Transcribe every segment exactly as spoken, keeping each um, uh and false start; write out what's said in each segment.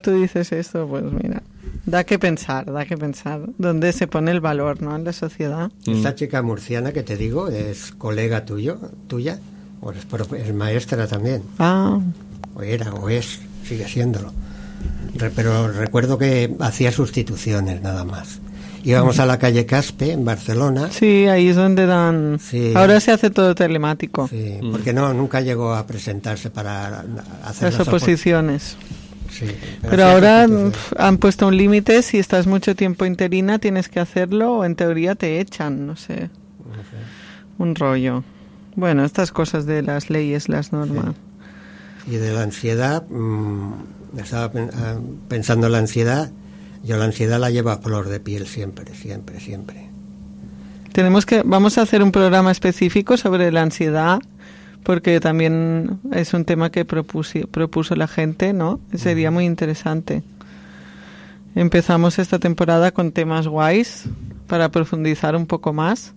tú dices esto, pues mira, da que pensar, da que pensar dónde se pone el valor, ¿no?, en la sociedad. Esta chica murciana que te digo es colega tuyo, tuya, o es, es maestra también. Ah. O era, o es, sigue siéndolo. Re, pero recuerdo que hacía sustituciones nada más. Íbamos a la calle Caspe, en Barcelona. Sí, ahí es donde dan... Sí. Ahora se hace todo telemático. Sí, porque no, nunca llegó a presentarse para hacer las oposiciones. Sí, pero, pero ahora pf, han puesto un límite, si estás mucho tiempo interina tienes que hacerlo o en teoría te echan, no sé. No sé. Un rollo. Bueno, estas cosas de las leyes, las normas. Sí. Y de la ansiedad, mmm, estaba pensando en la ansiedad. Yo la ansiedad la llevo a flor de piel siempre, siempre, siempre. Tenemos que, vamos a hacer un programa específico sobre la ansiedad, porque también es un tema que propuso, propuso la gente, ¿no? Sería muy interesante. Empezamos esta temporada con temas guays para profundizar un poco más.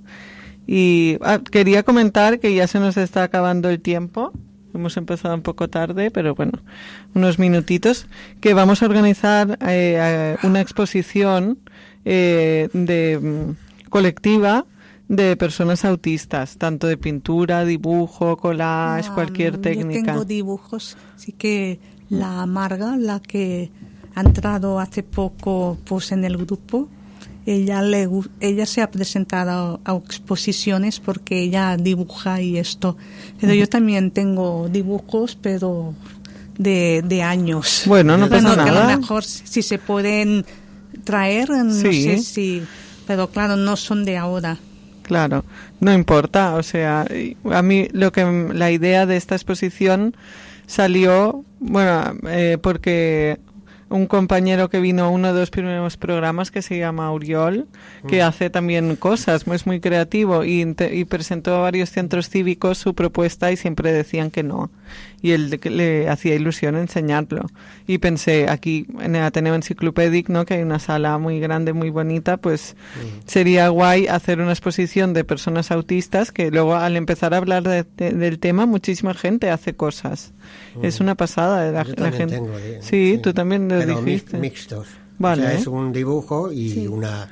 Y ah, quería comentar que ya se nos está acabando el tiempo. Hemos empezado un poco tarde, pero bueno, unos minutitos, que vamos a organizar eh, una exposición eh, de um, colectiva de personas autistas, tanto de pintura, dibujo, collage, Ah, cualquier técnica. Yo tengo dibujos, así que la Marga, la que ha entrado hace poco pues en el grupo, ella le ella se ha presentado a, a exposiciones porque ella dibuja y esto. Pero uh-huh. yo también tengo dibujos, pero de, de años. Bueno, no pasa bueno, nada. Que a lo mejor si se pueden traer, no sí. sé si, pero claro, no son de ahora. Claro, no importa, o sea, a mí lo que la idea de esta exposición salió, bueno, eh, porque un compañero que vino a uno de los primeros programas, que se llama Uriol, que mm. hace también cosas, es muy creativo, y, y presentó a varios centros cívicos su propuesta y siempre decían que no. Y él le, le hacía ilusión enseñarlo. Y pensé, aquí en el Ateneo Enciclopédic, ¿no?, que hay una sala muy grande, muy bonita, pues mm. sería guay hacer una exposición de personas autistas, que luego al empezar a hablar de, de, del tema, muchísima gente hace cosas. Mm. Es una pasada de la, Yo la gente. Tengo, sí, sí, tú también lo pero dijiste. Mixtos. Vale. O sea, es un dibujo y sí. una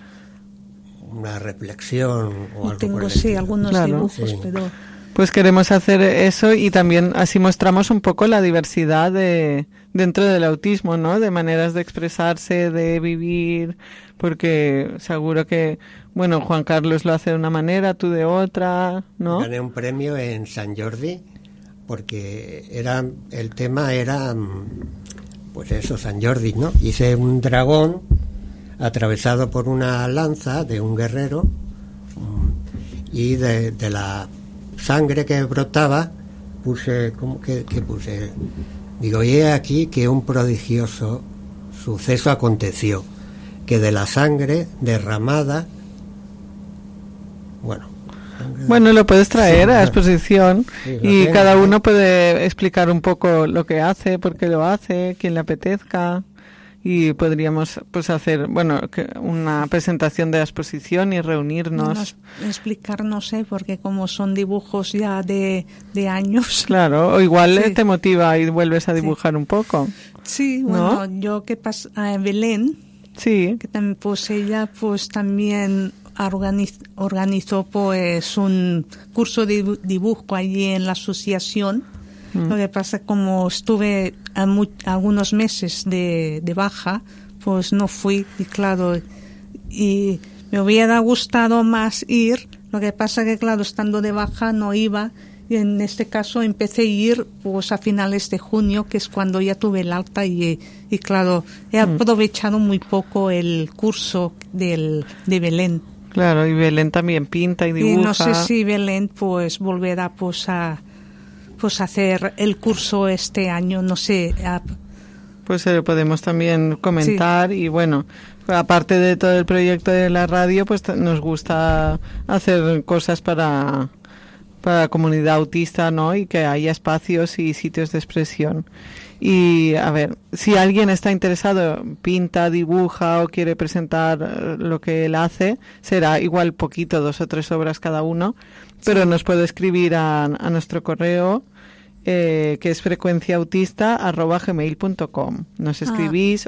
una reflexión o algo tengo, por el sí, estilo. algunos claro. dibujos, sí. pero... Pues queremos hacer eso y también así mostramos un poco la diversidad de dentro del autismo, ¿no? De maneras de expresarse, de vivir, porque seguro que, bueno, Juan Carlos lo hace de una manera, tú de otra, ¿no? Gané un premio en San Jordi porque era el tema era, pues eso, San Jordi, ¿no? Hice un dragón atravesado por una lanza de un guerrero y de, de la sangre que brotaba puse, ¿cómo que, que puse? Digo, y he aquí que un prodigioso suceso aconteció, que de la sangre derramada, bueno, bueno, lo puedes traer sí, a la exposición sí, y tengo, cada ¿no? uno puede explicar un poco lo que hace, por qué lo hace, quién le apetezca. Y podríamos pues hacer, bueno, una presentación de la exposición y reunirnos. No, explicar, no sé, porque como son dibujos ya de, de años. Claro, o igual sí. te motiva y vuelves a dibujar sí. un poco. Sí, ¿no? bueno, yo que pasa a Belén, sí. que también, pues ella pues también organiz, organizó pues un curso de dibujo allí en la asociación. Lo que pasa, como estuve a mu- algunos meses de, de baja, pues no fui, y claro, y me hubiera gustado más ir, lo que pasa que claro, estando de baja no iba, y en este caso empecé a ir pues a finales de junio, que es cuando ya tuve el alta, y, y claro, he aprovechado muy poco el curso del, de Belén. Claro, y Belén también pinta y dibuja. Y no sé si Belén pues volverá pues a pues hacer el curso este año, no sé. A... Pues se lo podemos también comentar sí. Y bueno, aparte de todo el proyecto de la radio, pues nos gusta hacer cosas para, para la comunidad autista, ¿no? Y que haya espacios y sitios de expresión. Y a ver, si alguien está interesado, pinta, dibuja o quiere presentar lo que él hace, será igual poquito, dos o tres obras cada uno, pero sí. Nos puede escribir a, a nuestro correo eh, que es frecuenciaautista arroba gmail punto com. Nos escribís